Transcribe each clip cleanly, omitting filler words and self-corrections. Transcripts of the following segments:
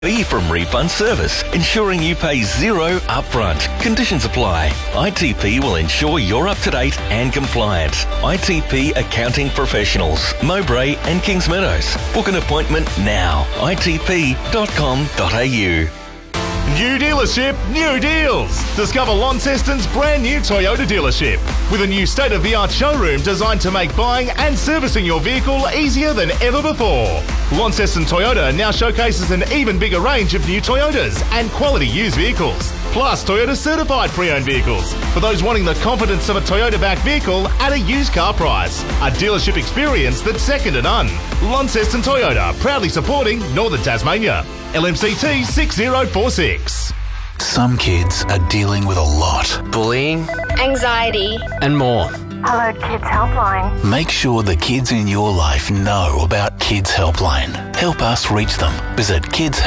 Fee from Refund Service, ensuring you pay zero upfront. Conditions apply. ITP will ensure you're up to date and compliant. ITP Accounting Professionals, Mowbray and Kings Meadows. Book an appointment now. itp.com.au. New dealership, new deals. Discover Launceston's brand new Toyota dealership with a new state-of-the-art showroom designed to make buying and servicing your vehicle easier than ever before. Launceston Toyota now showcases an even bigger range of new Toyotas and quality used vehicles, plus Toyota certified pre-owned vehicles for those wanting the confidence of a Toyota-backed vehicle at a used car price. A dealership experience that's second to none. Launceston Toyota, proudly supporting Northern Tasmania. LMCT 6046. Some kids are dealing with a lot. Bullying, anxiety, and more. Hello Kids Helpline. Make sure the kids in your life know about Kids Helpline. Help us reach them. Visit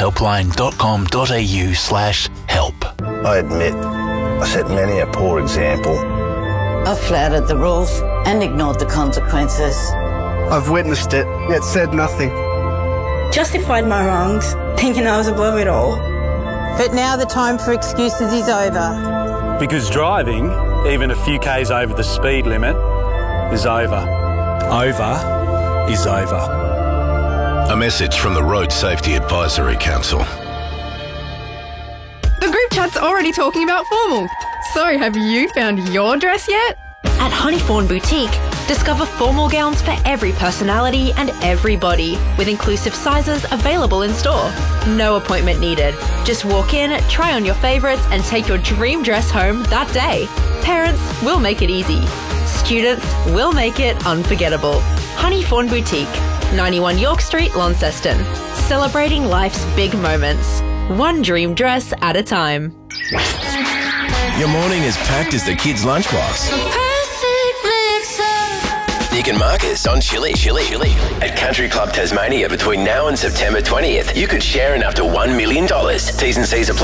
kidshelpline.com.au/help. I admit, I set many a poor example. I've flouted the rules and ignored the consequences. I've witnessed it, yet said nothing. Justified my wrongs, thinking I was above it all. But now the time for excuses is over. Because driving, even a few k's over the speed limit, is over. Over is over. A message from the Road Safety Advisory Council. The group chat's already talking about formal. So have you found your dress yet? At Honeyfawn Boutique, discover formal gowns for every personality and every body, with inclusive sizes available in store. No appointment needed. Just walk in, try on your favourites and take your dream dress home that day. Parents, we'll make it easy. Students, we'll make it unforgettable. Honeyfawn Boutique, 91 York Street, Launceston. Celebrating life's big moments. One dream dress at a time. Your morning is packed as the kids' lunchbox. Nick and Marcus on Chili. At Country Club Tasmania between now and September 20th, you could share in up to $1 million. T's and C's apply.